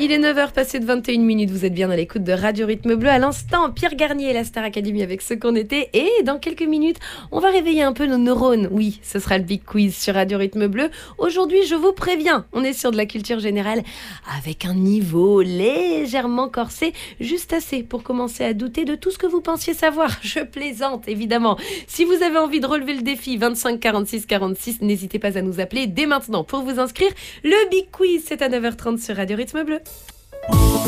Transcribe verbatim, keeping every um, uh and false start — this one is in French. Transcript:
Il est neuf heures passées de vingt et une minutes, vous êtes bien à l'écoute de Radio Rythme Bleu. À l'instant, Pierre Garnier et la Star Academy avec ce qu'on était. Et dans quelques minutes, on va réveiller un peu nos neurones. Oui, ce sera le Big Quiz sur Radio Rythme Bleu. Aujourd'hui, je vous préviens, on est sur de la culture générale avec un niveau légèrement corsé, juste assez pour commencer à douter de tout ce que vous pensiez savoir. Je plaisante, évidemment. Si vous avez envie de relever le défi vingt-cinq quarante-six quarante-six, n'hésitez pas à nous appeler dès maintenant pour vous inscrire. Le Big Quiz, c'est à neuf heures trente sur Radio Rythme Bleu.